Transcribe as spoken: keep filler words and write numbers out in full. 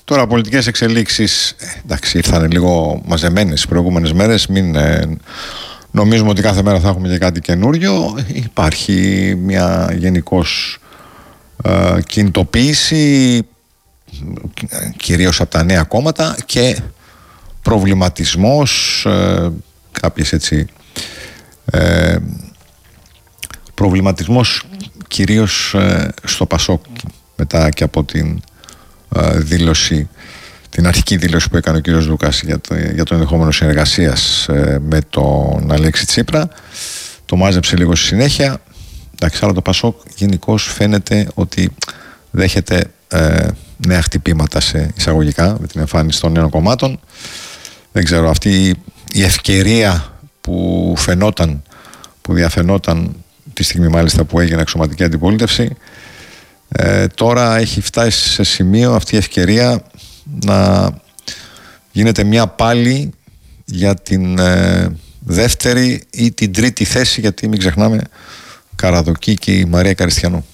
Τώρα πολιτικές εξελίξεις, εντάξει, ήρθαν λίγο μαζεμένες τις προηγούμενες μέρες. Μην ε, νομίζουμε ότι κάθε μέρα θα έχουμε και κάτι καινούριο. Υπάρχει μια γενικώς ε, κινητοποίηση, κυρίως από τα νέα κόμματα, και προβληματισμός, ε, κάποιες έτσι ε, προβληματισμός κυρίως ε, στο Πασόκ, μετά και από την ε, δήλωση, την αρχική δήλωση που έκανε ο κύριος Λούκας για το, για το ενδεχόμενο συνεργασίας ε, με τον Αλέξη Τσίπρα. Το μάζεψε λίγο στη συνέχεια. Εντάξει, αλλά το Πασόκ γενικώς φαίνεται ότι δέχεται ε, νέα χτυπήματα, σε εισαγωγικά, με την εμφάνιση των νέων κομμάτων. Δεν ξέρω, αυτή η ευκαιρία που φαινόταν, που διαφαινόταν τη στιγμή μάλιστα που έγινε αξιωματική αντιπολίτευση, ε, τώρα έχει φτάσει σε σημείο αυτή η ευκαιρία να γίνεται μια πάλι για την ε, δεύτερη ή την τρίτη θέση, γιατί μην ξεχνάμε Καραδοκή και η Μαρία Καριστιανού.